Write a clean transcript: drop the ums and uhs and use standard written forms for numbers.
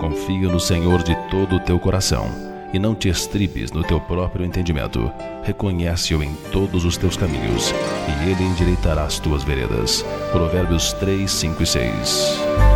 Confia no Senhor de todo o teu coração e não te estribes no teu próprio entendimento. Reconhece-o em todos os teus caminhos e ele endireitará as tuas veredas. Provérbios 3, 5 e 6.